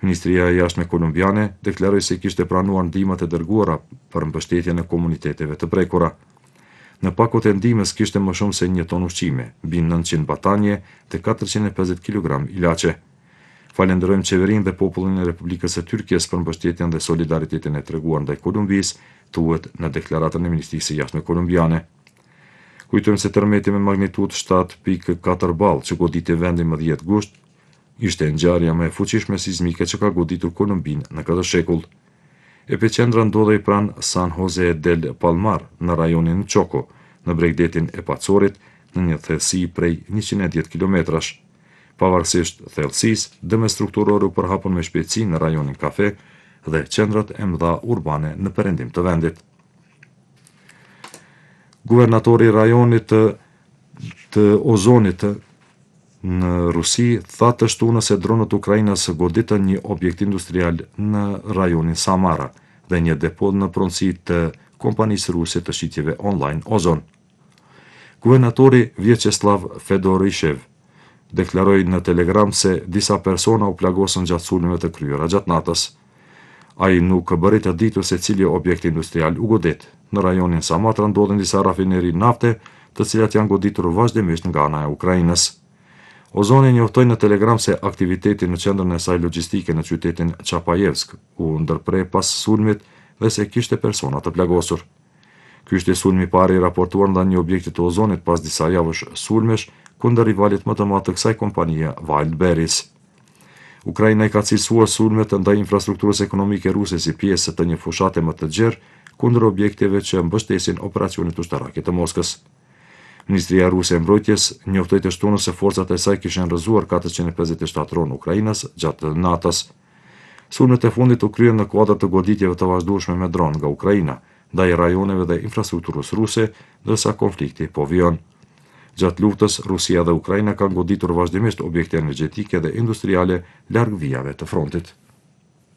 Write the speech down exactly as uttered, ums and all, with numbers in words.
Ministria e Jashtme kolumbiane deklaroi se kishte pranuar ndihmat e dërguara për mbështetjen e komuniteteve të prekura. Në pakot e ndihmës kishte më shumë se një ton ushqime, mbi nëntëqind batanje dhe katërqind e pesëdhjetë kilogram ilaçe. Falenderojmë qeverinë dhe popullin e Republikës së Tyrkisë për mbështetjen dhe solidaritetin e treguar ndaj Kolumbisë, thuhet në deklaratën e Ministrisë së Jashtme kolumbiane. Kujtojmë se tërmeti me magnitudë shtat pikë katër ball që goditi vendin më dhjetë gusht, ishte ngjarja më e fuqishme sismike që ka goditur Kolumbinë në këtë shekull. Epiqendra ndodhej pranë San Jose del Palmar në rajonin Choco, në bregdetin e Pacorit, në një thellësi prej njëqind e dhjetë kilometrash. Pavarësisht thellësisë, dëme strukturore u përhapën me shpejtësi në rajonin Kafe dhe qendrat e mëdha urbane në perëndim të vendit. Guvernatori i rajonit të, të Ozonit në Rusi tha të shtunës se dronët Ukrainës goditën një objekt industrial në rajonin Samara dhe një depo në pronësi të kompanisë ruse të shitjeve online Ozon. Guvernatori Vjacheslav Fedorishev deklaroi në Telegram se disa persona u plagosën gjatë sulmeve të kryera gjatë natës. Ai nuk bëri të ditur se cili objekt industrial u godit. Në rajonin Samatra ndodhen disa rafineri nafte, të cilat janë goditur vazhdimisht nga ana e Ukrainës. Ozoni njoftoi në Telegram se aktiviteti në qendrën e saj logjistike në qytetin Chapajevsk u ndërprej pas sulmit dhe se kishte persona të plagosur. Ky ishte sulmi i parë i raportuar ndaj një objekti të Ozonit pas disa javësh sulmesh kundër rivalit më të madh të kësaj kompanie, Wildberries. Ukraina i ka cilësuar sulmet ndaj infrastrukturës ekonomike ruse si pjesë të një fushate më të gjerë kundër objekteve që mbështesin operacionet ushtarake të Moskës. Ministria ruse e mbrojtjes njoftoi të shtunës se forcat e saj kishin rrëzuar katërqind e pesëdhjetë shtatë dronë Ukrainës gjatë natës. Sulmet e fundit u kryen në kuadër të goditjeve të vazhdueshme me dronë nga Ukraina ndaj rajoneve dhe infrastrukturës ruse, ndërsa konflikti po vjen. Gjatë luftës, Rusia dhe Ukraina kanë goditur vazhdimisht objekte energjetike dhe industriale larg vijave të frontit.